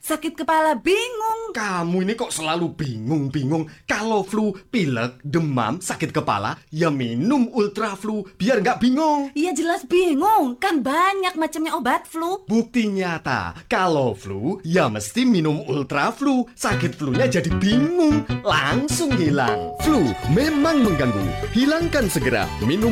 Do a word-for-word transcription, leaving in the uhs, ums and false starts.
sakit kepala bingung. Kamu ini kok selalu bingung-bingung. Kalau flu, pilek, demam, sakit kepala, ya minum Ultra Flu biar nggak bingung. Iya jelas bingung, kan banyak macamnya obat flu. Bukti nyata, kalau flu, ya mesti minum Ultra Flu. Sakit flu-nya jadi bingung, langsung hilang. Flu memang mengganggu, hilangkan segera minum